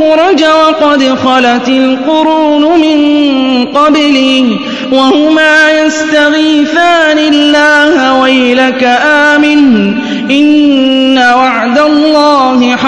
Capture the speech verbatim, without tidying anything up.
أخرج وقد خلت القرون من قبله وهما يستغيثان الله ويلك آمن إن وعد الله حق